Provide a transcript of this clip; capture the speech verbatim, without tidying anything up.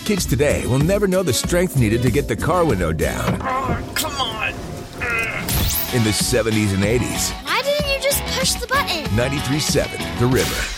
Kids today will never know the strength needed to get the car window down. Oh, come on. In the seventies and eighties. Why didn't you just push the button? ninety-three point seven The River.